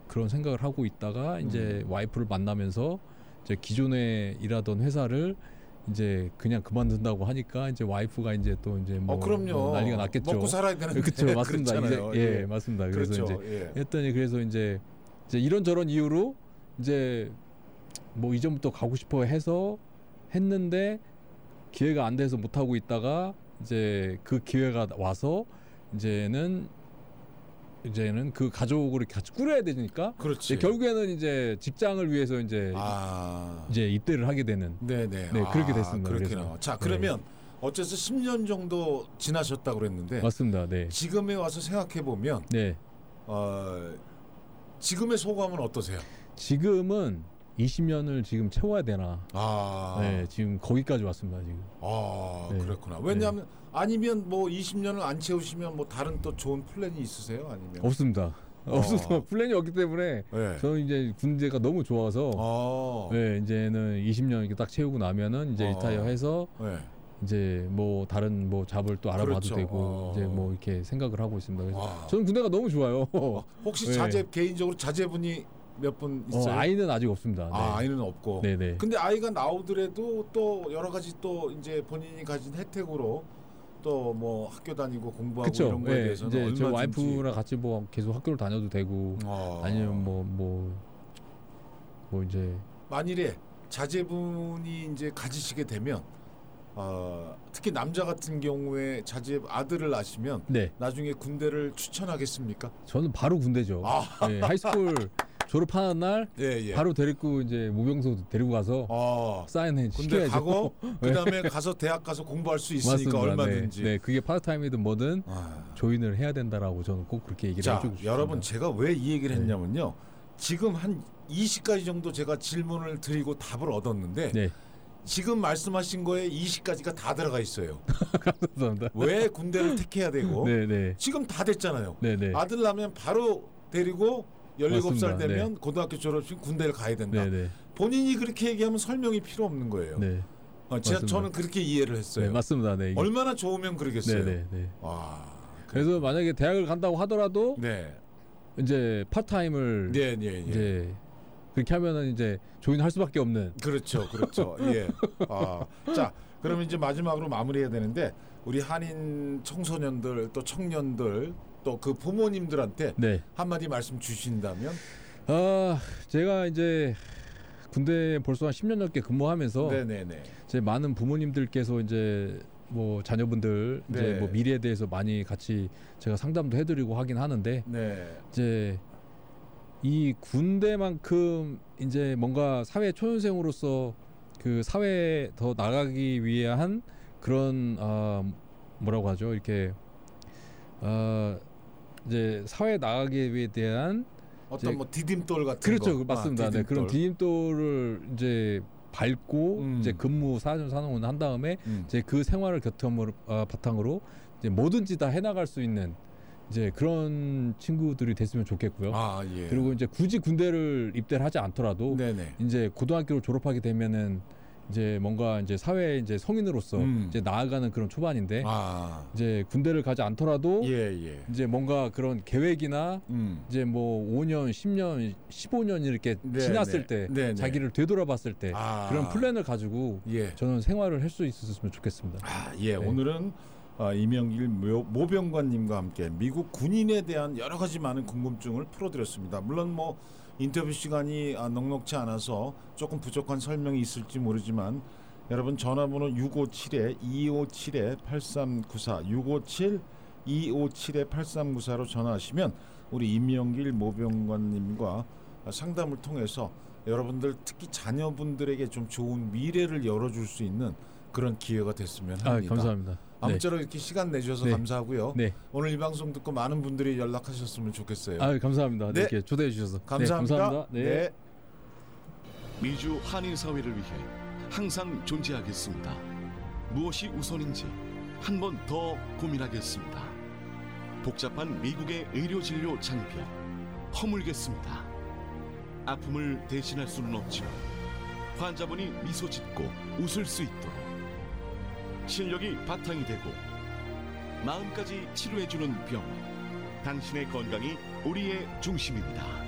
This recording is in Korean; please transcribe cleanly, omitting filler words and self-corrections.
그런 생각을 하고 있다가 이제 와이프를 만나면서 이제 기존에 일하던 회사를 이제 그냥 그만둔다고 하니까 이제 와이프가 이제 또 이제 뭐, 그럼요. 뭐 난리가 났겠죠. 먹고 살아야 되는데. 그렇죠, 맞습니다. 이제, 맞습니다. 그래서 그렇죠. 이제 했더니 그래서 이제 이런저런 이유로 이제 뭐 이전부터 가고 싶어 해서 했는데 기회가 안 돼서 못 하고 있다가 이제 그 기회가 와서 이제는 그 가족을 같이 꾸려야 되니까 그렇지. 결국에는 이제 직장을 위해서 이제 입대를 하게 되는 네네. 네, 그렇게 됐습니다. 그렇구나. 자, 그러면 어째서 10년 정도 지나셨다고 그랬는데 맞습니다. 네. 지금에 와서 생각해 보면 네. 지금의 소감은 어떠세요? 지금은 20년을 지금 채워야 되나? 네, 지금 거기까지 왔습니다. 지금. 네. 그렇구나. 왜냐하면 아니면 뭐 20년을 안 채우시면 뭐 다른 또 좋은 플랜이 있으세요? 아니면 없습니다. 없어서 플랜이 없기 때문에 저는 이제 군대가 너무 좋아서 이제는 20년 이렇게 딱 채우고 나면은 이제 리타이어해서 이제 뭐 다른 뭐 잡을 또 알아봐도 그렇죠. 되고 이제 뭐 이렇게 생각을 하고 있습니다. 그래서 저는 군대가 너무 좋아요. 혹시 개인적으로 자제분이 몇 분 있어요? 아이는 아직 없습니다. 네. 아이는 없고. 네네. 근데 아이가 나오더라도 또 여러 가지 또 이제 본인이 가진 혜택으로 또 뭐 학교 다니고 공부하고 그쵸? 이런 거에 대해서는 이제 얼마든지. 저 와이프랑 같이 뭐 계속 학교를 다녀도 되고 아니면 뭐 이제 만일에 자제분이 이제 가지시게 되면 특히 남자 같은 경우에 아들을 낳으시면 나중에 군대를 추천하겠습니까? 저는 바로 군대죠. 네, 하이스쿨 졸업하는 날 바로 데리고 이제 모병소 데리고 가서 사인해 군대 시켜야죠. 가고 그다음에 가서 대학 가서 공부할 수 있으니까 맞습니다. 얼마든지. 네, 그게 파트타임이든 뭐든 조인을 해야 된다라고 저는 꼭 그렇게 얘기를 해주고 싶습니다. 여러분 제가 왜 이 얘기를 했냐면요. 지금 한 20가지 정도 제가 질문을 드리고 답을 얻었는데 지금 말씀하신 거에 20가지가 다 들어가 있어요. 감사합니다. 왜 군대를 택해야 되고 지금 다 됐잖아요. 아들 낳으면 바로 데리고 17살 되면 고등학교 졸업식 군대를 가야 된다. 본인이 그렇게 얘기하면 설명이 필요 없는 거예요. 저는 그렇게 이해를 했어요. 맞습니다. 얼마나 좋으면 그러겠어요. 그래서 만약에 대학을 간다고 하더라도 이제 파트타임을 이제 그렇게 하면은 이제 조인할 수밖에 없는. 그렇죠. 예. 자, 그러면 이제 마지막으로 마무리해야 되는데 우리 한인 청소년들 또 청년들 또 그 부모님들한테 한마디 말씀 주신다면? 제가 이제 군대 벌써 한 10년 넘게 근무하면서 제 많은 부모님들께서 이제 뭐 자녀분들 이제 뭐 미래에 대해서 많이 같이 제가 상담도 해드리고 하긴 하는데 이제 이 군대만큼 이제 뭔가 사회 초년생으로서 그 사회에 더 나가기 위한 그런 뭐라고 하죠? 이렇게 이제 사회에 나가기 위해 대한 어떤 뭐 디딤돌 같은 그렇죠. 거. 맞습니다. 디딤돌. 그런 디딤돌을 이제 밟고 이제 근무 사전산업을 한 다음에 이제 그 생활을 바탕으로 이제 뭐든지 다 해나갈 수 있는 이제 그런 친구들이 됐으면 좋겠고요. 그리고 이제 굳이 군대를 입대를 하지 않더라도 이제 고등학교를 졸업하게 되면은 이제 뭔가 이제 사회에 이제 성인으로서 이제 나아가는 그런 초반인데 이제 군대를 가지 않더라도 이제 뭔가 그런 계획이나 이제 뭐 5년, 10년, 15년 이렇게 지났을 때 자기를 되돌아봤을 때 그런 플랜을 가지고 저는 생활을 할 수 있었으면 좋겠습니다. 오늘은 이명길 모병관님과 함께 미국 군인에 대한 여러 가지 많은 궁금증을 풀어드렸습니다. 물론 뭐 인터뷰 시간이 넉넉치 않아서 조금 부족한 설명이 있을지 모르지만 여러분 전화번호 657-257-8394 657-257-8394로 전화하시면 우리 이명길 모병관님과 상담을 통해서 여러분들 특히 자녀분들에게 좀 좋은 미래를 열어줄 수 있는 그런 기회가 됐으면 합니다. 감사합니다. 아무쪼록 이렇게 시간 내주셔서 감사하고요. 오늘 이 방송 듣고 많은 분들이 연락하셨으면 좋겠어요. 감사합니다. 이렇게 초대해 주셔서 감사합니다. 감사합니다. 미주 한인 사회를 위해 항상 존재하겠습니다. 무엇이 우선인지 한 번 더 고민하겠습니다. 복잡한 미국의 의료 진료 장벽 허물겠습니다. 아픔을 대신할 수는 없지만 환자분이 미소 짓고 웃을 수 있도록 실력이 바탕이 되고 마음까지 치료해주는 병원. 당신의 건강이 우리의 중심입니다.